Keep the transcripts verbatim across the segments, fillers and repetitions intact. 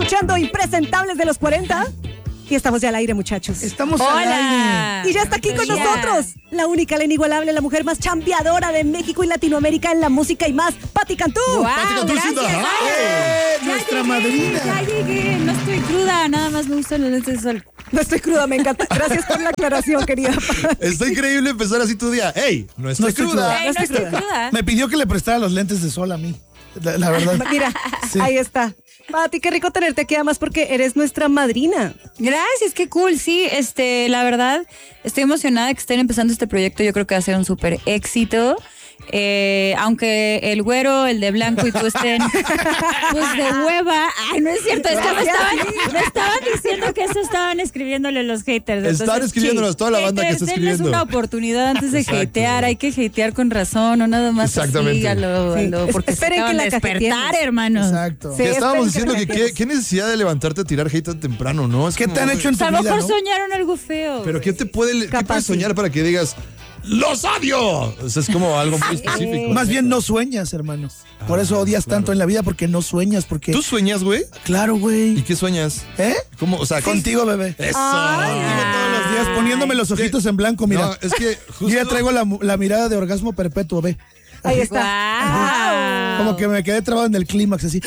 escuchando Impresentables de los cuarenta. Y estamos ya al aire, muchachos. Estamos al aire. Y ya está aquí con nosotros la única, la inigualable, la mujer más chambeadora de México y Latinoamérica en la música y más, Pati Cantú. Wow, Pati Cantú, gracias, Cinta. ¡Eh! Nuestra llegué, madrina. Ya llegué, no estoy cruda, nada más me gustan los lentes de sol. No estoy cruda, me encanta. Gracias por la aclaración, querida Pati. Está increíble empezar así tu día. ¡Ey! No estoy, No estoy cruda. cruda. Ey, no estoy cruda. Me pidió que le prestara los lentes de sol a mí. La, la verdad. Mira, Sí. ahí está. Pati, qué rico tenerte aquí, además porque eres nuestra madrina. Gracias, qué cool. Sí, este, la verdad, estoy emocionada de que estén empezando este proyecto. Yo creo que va a ser un súper éxito. Eh, aunque el güero, el de blanco y tú estén pues de hueva. Ay, no es cierto, es que me estaban, me estaban diciendo que eso estaban escribiéndole los haters. Están Entonces, escribiéndonos toda la banda que está haters, escribiendo. denles una oportunidad antes de Exacto. hatear. Hay que hatear con razón, o nada más Exactamente. así a lo, a Sí. lo- porque Esperen se acaban que de la despertar, cajeteemos. hermanos. Exacto. Sí. Ya estábamos diciendo que esperen que qué, qué necesidad de levantarte a tirar hate tan temprano, ¿no? Es ¿Qué como, te han hecho en O tu sea, a lo vida, mejor no? soñaron algo feo. Pero ¿qué te puede, qué Capaz puedes sí. soñar para que digas ¡los odio! O sea, es como algo muy específico. Más bien no sueñas, hermano. Por eso odias claro. tanto en la vida, porque no sueñas, porque... ¿Tú sueñas, güey? Claro, ¿Y güey. qué sueñas? ¿Eh? ¿Cómo? O sea, Contigo, bebé. Eso. Contigo todos los días, poniéndome los ojitos en blanco, mira. No, es que justo... Yo ya traigo la, la mirada de orgasmo perpetuo, ve. Ahí está. Wow. Como que me quedé trabado en el clímax, así.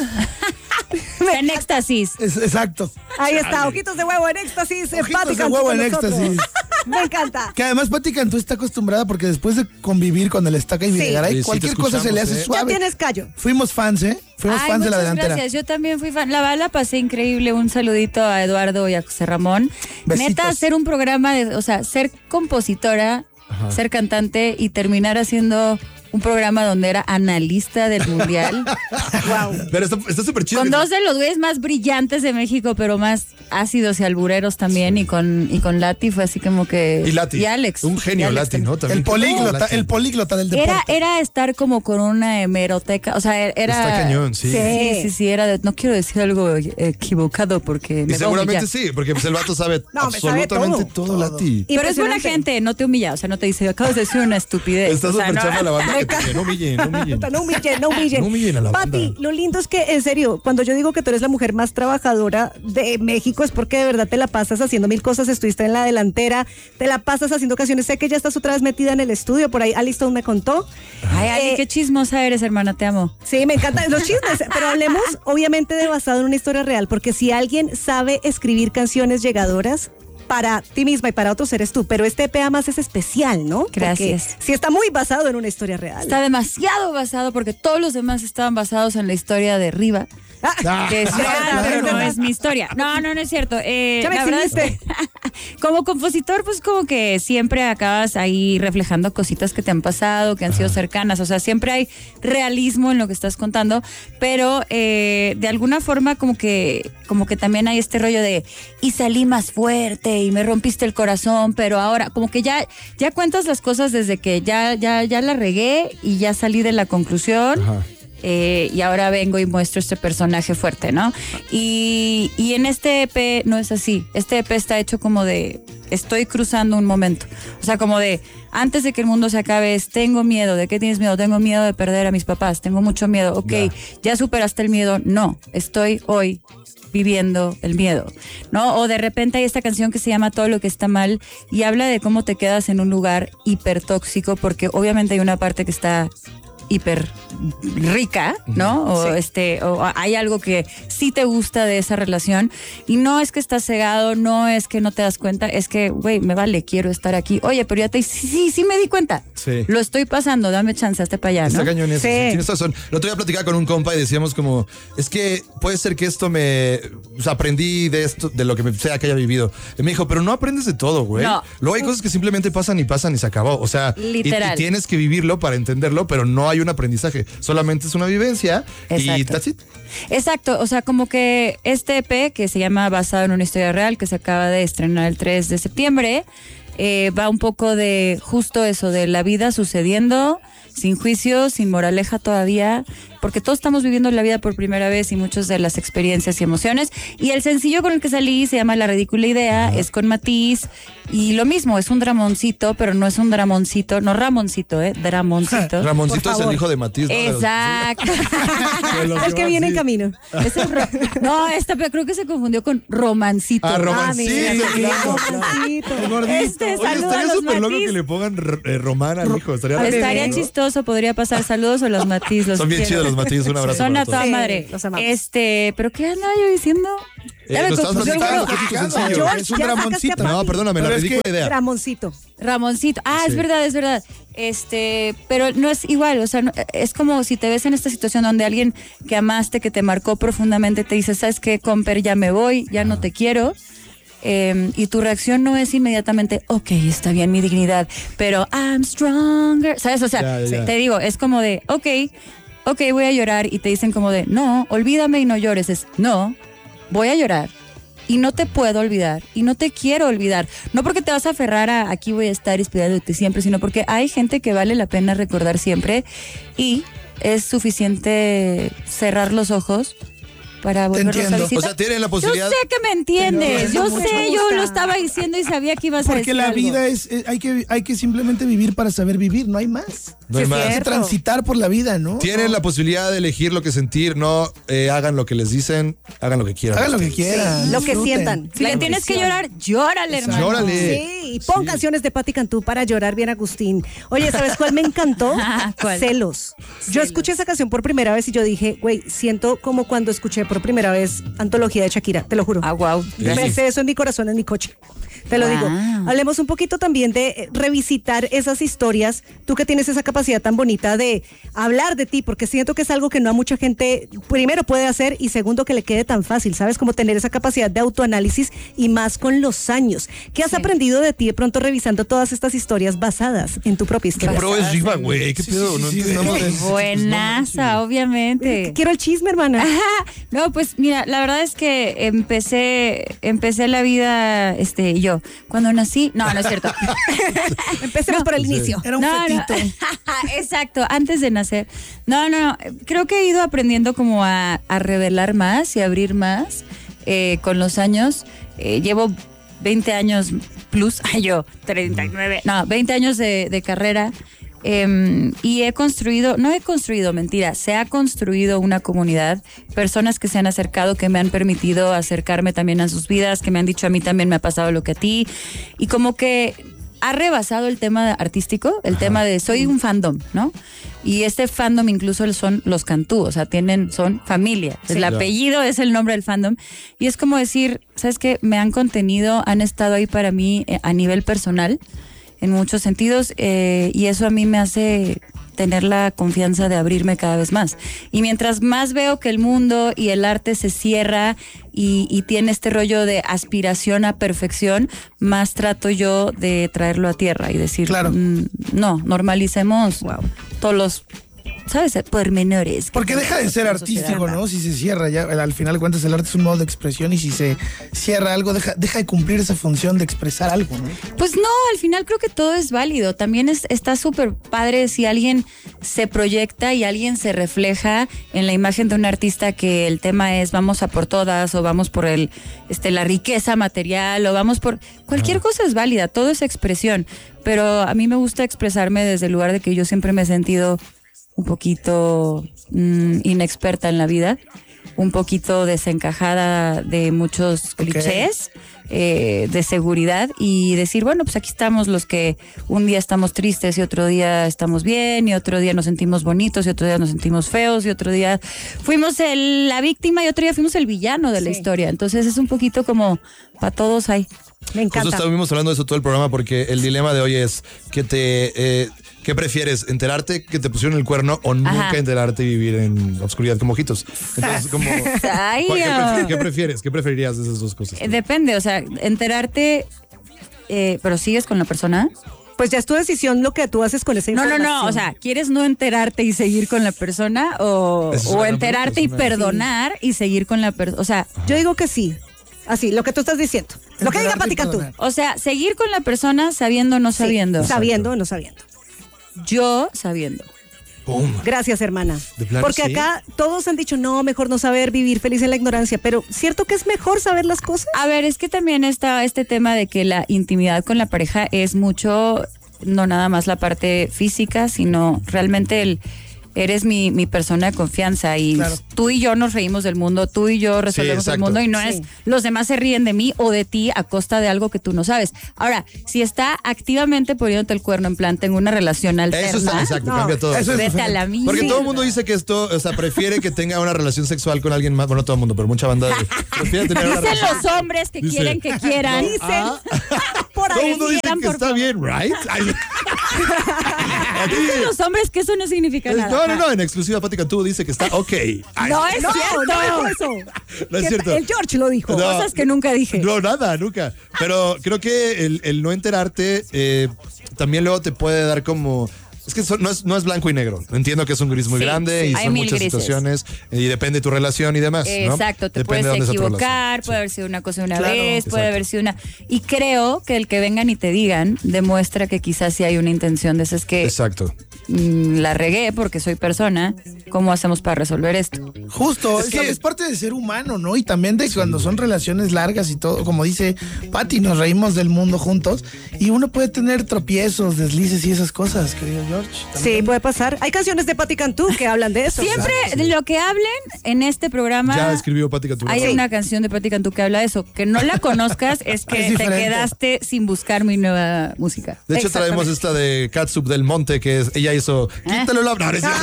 Está en éxtasis. Es- exacto. Ahí está, ojitos de huevo en éxtasis. en Ojitos Pati de Cantú huevo con en nosotros. éxtasis. Me encanta. Que además Pati Cantú está acostumbrada porque después de convivir con el Estaca y Sí. Videgaray, Sí, sí, cualquier te cosa se le hace escuchamos, ¿eh? Ya suave. tienes callo. Fuimos fans, ¿eh? Fuimos Ay, fans de la muchas delantera. gracias. Yo también fui fan. La verdad la pasé increíble. Un saludito a Eduardo y a José Ramón. Besitos. Neta, hacer un programa de, o sea, ser compositora, ser cantante y terminar haciendo un programa donde era analista del mundial. Wow. Pero está está súper chido. Con que- dos de los güeyes más brillantes de México, pero más ácidos y albureros también. Y con y con Lati fue así como que. Y Lati. Y Alex. Un genio Y Alex Lati, también. ¿no? También. El políglota, Lati. el políglota del deporte. Era, era estar como con una hemeroteca, o sea, era... Está cañón, sí. Sí, sí, sí, era de, no quiero decir algo equivocado porque Y me va a seguramente humillar. sí, porque pues el vato sabe No, me sabe absolutamente todo, todo, Lati. Pero es buena Impresionante. gente, no te humilla, o sea, no te dice, acabas de decir una estupidez. Está o sea, súper no- chama la banda. Me que pone, No humillen, no humillen. No humillen, no humillen. No humillen a la Pati, banda. lo lindo es que, en serio, cuando yo digo que tú eres la mujer más trabajadora de México es porque de verdad te la pasas haciendo mil cosas. Estuviste en la delantera, te la pasas haciendo canciones. Sé que ya estás otra vez metida en el estudio, por ahí Alistone me contó. Ay, Ali, Eh, qué chismosa eres, hermana, te amo. Sí, me encantan los chismes, pero hablemos obviamente de basado en una historia real, porque si alguien sabe escribir canciones llegadoras, para ti misma y para otros eres tú, pero este E P además es especial, ¿no? Porque Gracias. sí está muy basado en una historia real. Está demasiado basado porque todos los demás estaban basados en la historia de Riva. Ah, Que es real, claro. pero no es mi historia. No, no, no es cierto. Eh, Ya me la verdad es exhibiste. que como compositor, pues como que siempre acabas ahí reflejando cositas que te han pasado, que han sido cercanas. O sea, siempre hay realismo en lo que estás contando, pero eh, de alguna forma como que, como que también hay este rollo de y salí más fuerte y me rompiste el corazón, pero ahora como que ya, ya cuentas las cosas desde que ya, ya, ya la regué y ya salí de la conclusión. Ajá. Eh, y ahora vengo y muestro este personaje fuerte, ¿no? Y, y en este E P no es así. Este E P está hecho como de estoy cruzando un momento. O sea, como de antes de que el mundo se acabe, es, tengo miedo. ¿De qué tienes miedo? Tengo miedo de perder a mis papás. Tengo mucho miedo. Ok, Ya. ya superaste el miedo. No, estoy hoy viviendo el miedo, ¿no? O de repente hay esta canción que se llama Todo lo que está mal y habla de cómo te quedas en un lugar hipertóxico porque obviamente hay una parte que está hiper rica, ¿no? O Sí. este, o hay algo que sí te gusta de esa relación y no es que estás cegado, no es que no te das cuenta, es que, güey, me vale, quiero estar aquí. Oye, pero ya te sí, sí, sí me di cuenta. Sí. Lo estoy pasando, dame chance, hazte para allá, Está ¿no? cañón eso, Sí. sí, tienes razón. El otro día platicaba con un compa y decíamos como, es que puede ser que esto me, o sea, aprendí de esto, de lo que sea que haya vivido. Y me dijo, pero no aprendes de todo, güey. No. Luego hay cosas que simplemente pasan y pasan y se acabó. O sea, y- Literal. Y, tienes que vivirlo para entenderlo, pero no hay un aprendizaje. Solamente es una vivencia y Exacto. that's it. Exacto, o sea, como que este E P que se llama Basado en una historia real, que se acaba de estrenar el tres de septiembre, eh, va un poco de justo eso, de la vida sucediendo, sin juicio, sin moraleja todavía, porque todos estamos viviendo la vida por primera vez y muchas de las experiencias y emociones. Y el sencillo con el que salí se llama La Ridícula Idea, es con Matiz, y lo mismo, es un dramoncito, pero no es un dramoncito, no Ramoncito, ¿eh? Dramoncito. Ramoncito es el hijo de Matiz, ¿no? Exacto. El que viene en camino. Es el ro- no, esta pero creo que se confundió con Romancito. Ah, Romancito, Ah, mira, claro. Romancito. El gordito. Este, Oye, saludos a estaría los súper loco Matiz. que le pongan eh, Román al hijo. Estaría Al Estaría bebé, ¿no? chistoso, podría pasar. Saludos a los Matiz. Los Son bien quiero. chidos los Matiz, un abrazo Son para a toda todos. Sí, madre. los amamos. Este, pero ¿qué andaba yo diciendo? Eh, Ya me lo estabas confundí. platicando, Yo- que es tu yo- sencillo. George, Es un ya sacaste dramoncito. a No, Pati. perdóname, la Pero es ridícula que- idea. Ramoncito. Ramoncito. Ah, Sí. es verdad, es verdad. Este, pero no es igual, o sea, no- es como si te ves en esta situación donde alguien que amaste, que te marcó profundamente, te dice, ¿sabes qué, comper? Ya me voy, ya no te quiero. Eh, y tu reacción no es inmediatamente, ok, está bien mi dignidad, pero I'm stronger, ¿sabes? O sea, Ya, ya, ya. te digo, es como de, ok, ok, voy a llorar, y te dicen como de, no, olvídame y no llores, es, no, voy a llorar. Y no te puedo olvidar, y no te quiero olvidar. No porque te vas a aferrar a aquí voy a estar esperándote siempre, sino porque hay gente que vale la pena recordar siempre, y es suficiente cerrar los ojos para volverlos a entiendo. visitar. O sea, tienen la Yo posibilidad. sé que me entiendes, yo Mucho sé, me yo gusta. lo estaba diciendo y sabía que ibas a Porque decir la algo. vida es, es- hay que hay que simplemente vivir para saber vivir, no hay más. No hay Sí, más. es Hay que cierto. transitar por la vida, ¿no? Tienen la posibilidad de elegir lo que sentir, no eh, hagan lo que les dicen, hagan lo que quieran. Hagan lo que ustedes. quieran. Lo que disfruten. sientan. Si le tienes que llorar, llórale, hermano. Llórale. Sí, y pon canciones de Patti Cantú para llorar bien, Agustín. Oye, ¿sabes cuál me encantó? Ah, ¿cuál? Celos. Yo escuché esa canción por primera vez y yo dije, güey, siento como cuando escuché por primera vez Antología de Shakira, te lo juro. Ah, wow. Pensé eso en mi corazón, en mi coche. Te lo Wow. digo. Hablemos un poquito también de eh, revisitar esas historias. Tú que tienes esa capacidad tan bonita de hablar de ti, porque siento que es algo que no a mucha gente, primero, puede hacer y segundo, que le quede tan fácil, ¿sabes? Como tener esa capacidad de autoanálisis y más con los años. ¿Qué has Sí. aprendido de ti de pronto revisando todas estas historias basadas en tu propia ¿Qué historia? pro es Riva, güey? ¿Qué Sí, pedo? sí, no sí, entendemos sí. de- Buenaza, obviamente. Quiero el chisme, hermana. Ajá. No, pues mira, la verdad es que empecé, empecé la vida, este, yo, cuando nací, no, no es cierto. Empecemos No. por el Sí. inicio. Era un No, no. fetito. Exacto, antes de nacer. No, no, no. Creo que he ido aprendiendo como a, a revelar más y abrir más eh, con los años. Eh, llevo veinte años plus, ay, yo, treinta y nueve, no, veinte años de, de carrera. eh, y he construido, no he construido, mentira, se ha construido una comunidad, personas que se han acercado, que me han permitido acercarme también a sus vidas, que me han dicho a mí también me ha pasado lo que a ti. Y como que ha rebasado el tema artístico, el tema de soy un fandom, ¿no? Y este fandom incluso son los Cantú, o sea, tienen, son familia. El Ya. apellido es el nombre del fandom. Y es como decir, ¿sabes qué? Me han contenido, han estado ahí para mí eh, a nivel personal, en muchos sentidos, eh, y eso a mí me hace tener la confianza de abrirme cada vez más. Y mientras más veo que el mundo y el arte se cierra y, y tiene este rollo de aspiración a perfección, más trato yo de traerlo a tierra y decir, Claro. "Mm, no, normalicemos todos los, ¿sabes? Pormenores. Porque deja de ser artístico, ¿no? Si se cierra, ya al final de cuentas el arte es un modo de expresión y si se cierra algo, deja, deja de cumplir esa función de expresar algo, ¿no? Pues no, al final creo que todo es válido. También es, está súper padre si alguien se proyecta y alguien se refleja en la imagen de un artista que el tema es vamos a por todas o vamos por el este la riqueza material o vamos por cualquier cosa es válida, todo es expresión. Pero a mí me gusta expresarme desde el lugar de que yo siempre me he sentido un poquito mm, inexperta en la vida, un poquito desencajada de muchos clichés, eh, de seguridad y decir, bueno, pues aquí estamos los que un día estamos tristes y otro día estamos bien y otro día nos sentimos bonitos y otro día nos sentimos feos y otro día fuimos el- la víctima y otro día fuimos el villano de la Sí. historia. Entonces es un poquito como para todos hay. Me Justo encanta. estuvimos hablando de eso todo el programa porque el dilema de hoy es que te eh, ¿qué prefieres? ¿Enterarte que te pusieron el cuerno o nunca Ajá. enterarte y vivir en obscuridad como ojitos? Entonces, como, Ay, ¿cuál- ¿qué, oh. pref- qué prefieres? ¿Qué preferirías de esas dos cosas? Eh, Depende, o sea, enterarte, eh, pero sigues con la persona. Pues ya es tu decisión lo que tú haces con esa No, no, información. no, o sea, ¿quieres no enterarte y seguir con la persona o, Esa es o una enterarte y pregunta, es una- perdonar y seguir con la persona? O sea, Yo digo que sí. Así, lo que tú estás diciendo. Lo que diga Enterarte Patti y Cantú. perdonar. o sea, seguir con la persona sabiendo o no Sí, sabiendo. sabiendo o no sabiendo. Yo sabiendo. ¡Pum! Gracias, hermana. De plano, Porque sí. acá todos han dicho, no, mejor no saber vivir feliz en la ignorancia, pero ¿cierto que es mejor saber las cosas? A ver, es que también está este tema de que la intimidad con la pareja es mucho, no nada más la parte física, sino realmente el eres mi, mi persona de confianza y Claro. tú y yo nos reímos del mundo, tú y yo resolvemos Sí, el exacto. mundo y no Sí. es los demás se ríen de mí o de ti a costa de algo que tú no sabes. Ahora, si está activamente poniéndote el cuerno en plan, tengo una relación alterna, Eso está, exacto, No, cambia todo. eso es vete a la mía. Porque todo el mundo dice que esto, o sea, prefiere que tenga una relación sexual con alguien más. Bueno, no todo el mundo, pero mucha banda de- prefiere tener una Dicen relación. los hombres que Dice- quieren que quieran. Dicen, Ah. por Todo el ahí. mundo dice quieran, que por está favor. bien, ¿right? Ay, Dicen los hombres que eso no significa nada. no, no, no, en exclusiva Pati Cantú dice que está ok. Ay, No es No, cierto. no dijo eso. No es Que cierto. El George lo dijo. No. Cosas que nunca dije. No, nada, nunca. Pero creo que el, el no enterarte eh, también luego te puede dar como... Es que eso no es, no es blanco y negro. Entiendo que es un gris muy Sí, grande sí. y Hay son mil muchas grises. situaciones y depende de tu relación y demás, ¿no? Exacto, te Depende puedes de dónde sea tu equivocar, relación. puede haber sido una cosa una Claro, vez, puede exacto. haber sido una... Y creo que el que vengan y te digan demuestra que quizás sí hay una intención de eso, es que Exacto. mm, la regué porque soy persona, ¿cómo hacemos para resolver esto? Justo, Es es, que- es parte de ser humano, ¿no? Y también de cuando son relaciones largas y todo, como dice Pati, nos reímos del mundo juntos y uno puede tener tropiezos, deslices y esas cosas, querido George. Sí, puede pasar. Hay canciones de Pati Cantú que hablan de eso. Siempre de lo que hablen en este programa... Ya escribió Pati Cantú. Hay Sí. una canción de Pati Cantú que habla de eso. Que no la conozcas es que Es te diferente. quedaste sin buscar mi nueva música. De hecho, traemos Exactamente. esta de Catsup del Monte, que es, ella hizo. Quítalo la. No, no es cierto.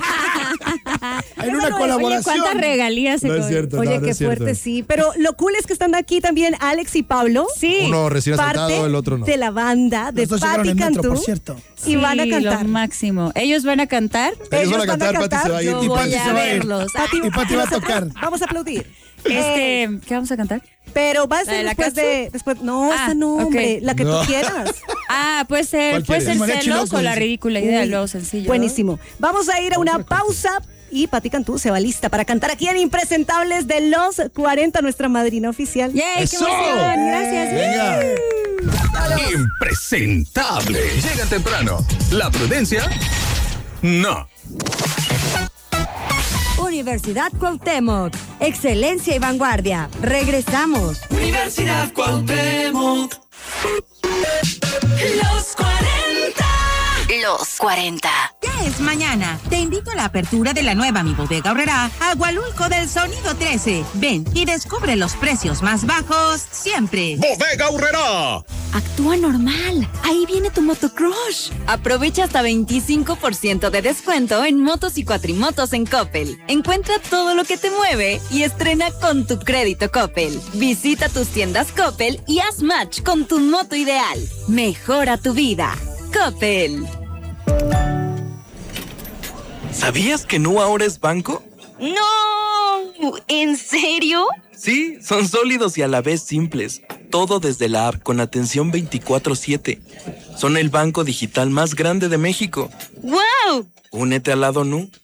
En una Oye, colaboración. ¿cuántas regalías se No es co- cierto. Oye, no, no qué es cierto. fuerte, sí. Pero lo cool es que están aquí también Alex y Pablo. Sí. Uno recién Parte asaltado, el otro no. de la banda de Los dos llegaron Pati en metro, Cantú. por cierto. Y van a Sí, cantar. lo máximo. Ellos van a cantar. Ellos van a cantar, Pati se va a ir. Yo Y voy Pati a se va a ir. verlos. Pati, Y Pati va a tocar. Vamos a aplaudir. Eh, Este, ¿qué vamos a cantar? pero va a ¿La de ser la después Katsu? de. Después, no, Ah, esa no, ok. hombre. La que No. tú quieras. Ah, puede ser, ¿Cuál puede ser quieres? Mariachi celos loco, o la dice. ridícula idea Uy, de lo sencillo. Buenísimo. Vamos a ir a una pausa y Pati Cantú se va lista para cantar aquí en Impresentables de los cuarenta, nuestra madrina oficial. ¡Yay! ¡Qué ¡Eso! emoción! Gracias. Venga. Impresentable. Llegan temprano. La prudencia, no. Universidad Cuauhtémoc. Excelencia y vanguardia. Regresamos. Universidad Cuauhtémoc. Los cuarenta. Los cuarenta. Ya es mañana. Te invito a la apertura de la nueva Mi Bodega Aurrerá, Agualulco del Sonido trece. Ven y descubre los precios más bajos siempre. Bodega Aurrerá. Actúa normal. Ahí viene tu motocrush. Aprovecha hasta veinticinco por ciento de descuento en motos y cuatrimotos en Coppel. Encuentra todo lo que te mueve y estrena con tu crédito Coppel. Visita tus tiendas Coppel y haz match con tu moto ideal. Mejora tu vida. Coppel. ¿Sabías que Nu ahora es banco? No, ¿en serio? Sí, son sólidos y a la vez simples. Todo desde la app con atención veinticuatro siete. Son el banco digital más grande de México. ¡Wow! Únete al lado Nu.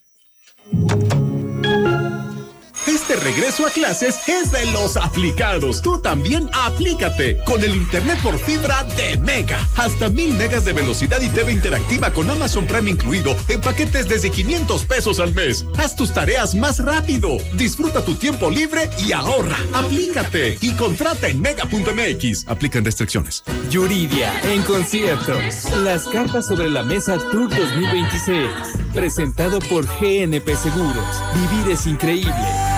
Este regreso a clases es de los aplicados. Tú también aplícate con el internet por fibra de Mega. Hasta mil megas de velocidad y T V interactiva con Amazon Prime incluido en paquetes desde quinientos pesos al mes. Haz tus tareas más rápido. Disfruta tu tiempo libre y ahorra. Aplícate y contrata en mega punto m x. Aplican restricciones. Yuridia en concierto. Las cartas sobre la mesa Tour dos mil veintiséis. Presentado por G N P Seguros. Vivir es increíble.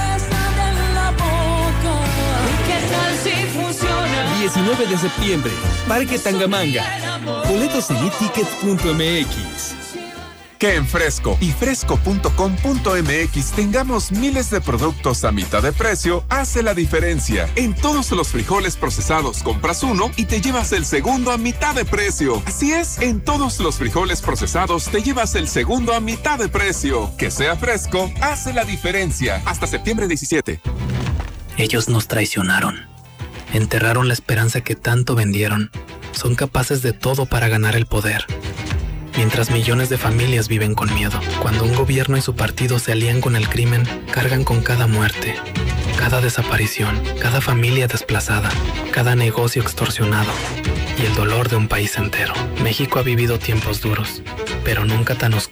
diecinueve de septiembre, Parque Tangamanga. Boletos en e tickets punto m x. Que en Fresco y fresco punto com punto m x tengamos miles de productos a mitad de precio hace la diferencia. En todos los frijoles procesados compras uno y te llevas el segundo a mitad de precio. Así es, en todos los frijoles procesados te llevas el segundo a mitad de precio. Que sea Fresco hace la diferencia. Hasta septiembre diecisiete. Ellos nos traicionaron. Enterraron la esperanza que tanto vendieron. Son capaces de todo para ganar el poder. Mientras millones de familias viven con miedo. Cuando un gobierno y su partido se alían con el crimen, cargan con cada muerte, cada desaparición, cada familia desplazada, cada negocio extorsionado y el dolor de un país entero. México ha vivido tiempos duros, pero nunca tan oscuros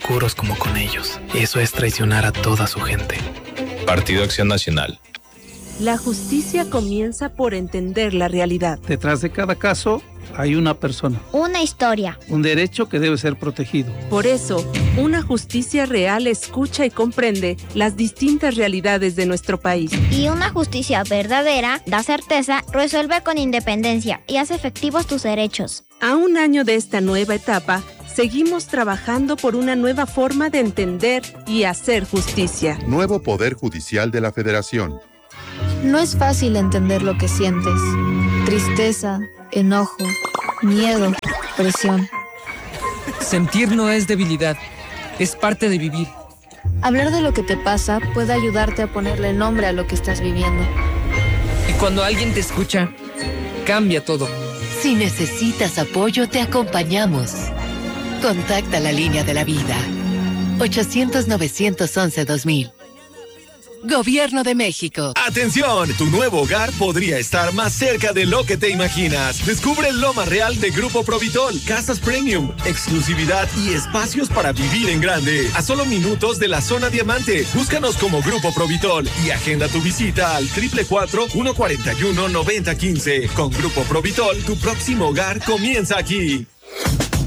oscuros como con ellos. Eso es traicionar a toda su gente. Partido Acción Nacional. La justicia comienza por entender la realidad. Detrás de cada caso hay una persona. Una historia. Un derecho que debe ser protegido. Por eso, una justicia real escucha y comprende las distintas realidades de nuestro país. Y una justicia verdadera da certeza, resuelve con independencia y hace efectivos tus derechos. A un año de esta nueva etapa, seguimos trabajando por una nueva forma de entender y hacer justicia. Nuevo Poder Judicial de la Federación. No es fácil entender lo que sientes. Tristeza, enojo, miedo, presión. Sentir no es debilidad, es parte de vivir. Hablar de lo que te pasa puede ayudarte a ponerle nombre a lo que estás viviendo. Y cuando alguien te escucha, cambia todo. Si necesitas apoyo, te acompañamos. Contacta la línea de la vida. ochocientos, novecientos once, dos mil. Gobierno de México. ¡Atención! Tu nuevo hogar podría estar más cerca de lo que te imaginas. Descubre Loma Real de Grupo Provitol. Casas premium, exclusividad y espacios para vivir en grande. A solo minutos de la zona diamante. Búscanos como Grupo Provitol y agenda tu visita al cuatro cuatro cuatro, uno cuatro uno, nueve cero uno cinco. Con Grupo Provitol, tu próximo hogar comienza aquí.